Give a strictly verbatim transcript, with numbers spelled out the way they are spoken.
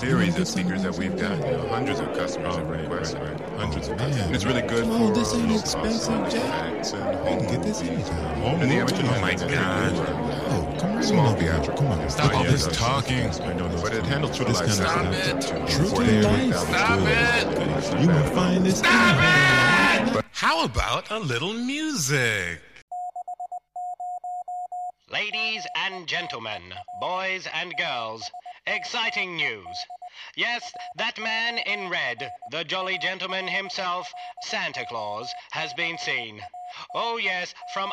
series of speakers that we've got. You know, hundreds of customers have requested. Hundreds of customers. And it's really good Come on, for this ain't low expensive, cost Jack. effects and You home can get this movies. anytime. Home and the average Oh my God. Oh, come on. Small Small theatrical. Come on. Stop But all yeah, this those- talking. I know those. But it handles True to This Life. kind of sound stuff. to True to forty-eight Life. thousand. Stop Good. You will find this. Stop it! How about a little music? Ladies and gentlemen, boys and girls, exciting news. Yes, that man in red, the jolly gentleman himself, Santa Claus, has been seen. Oh yes, from